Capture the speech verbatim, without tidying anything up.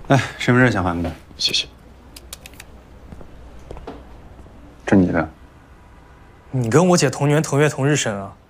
哎，身份证想还给， 谢谢。 这你的。 你跟我姐同年同月同日生啊？